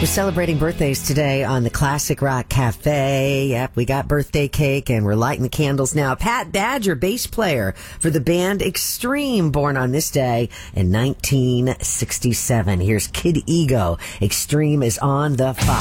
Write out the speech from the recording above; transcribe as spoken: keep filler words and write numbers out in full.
We're celebrating birthdays today on the Classic Rock Cafe. Yep, we got birthday cake and we're lighting the candles now. Pat Badger, bass player for the band Extreme, born on this day in nineteen sixty-seven. Here's Kid Ego. Extreme is on the Fox.